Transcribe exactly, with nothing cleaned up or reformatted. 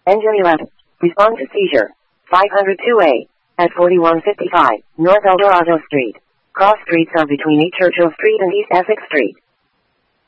Engine eleven. Respond to seizure. five oh two A. At forty-one fifty-five, North Eldorado Street. Cross streets are between East Churchill Street and East Essex Street.